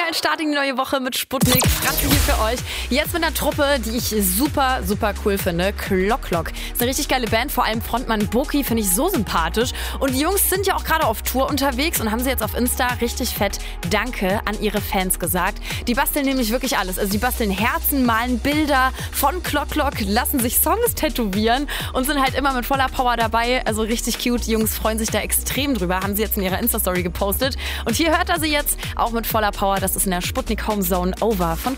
geilen Start in die neue Woche mit Sputnik. Franzi hier für euch. Jetzt mit einer Truppe, die ich super, super cool finde. Clock Clock. Ist eine richtig geile Band. Vor allem Frontmann Boki finde ich so sympathisch. Und die Jungs sind ja auch gerade auf Tour unterwegs und haben sie jetzt auf Insta richtig fett Danke an ihre Fans gesagt. Die basteln nämlich wirklich alles. Also die basteln Herzen, malen Bilder von Clock Clock, lassen sich Songs tätowieren und sind halt immer mit voller Power dabei. Also richtig cute. Die Jungs freuen sich da extrem drüber. Haben sie jetzt in ihrer Insta-Story gepostet. Und hier hört er sie jetzt auch mit voller Power. Das ist in der Sputnik Home Zone Over von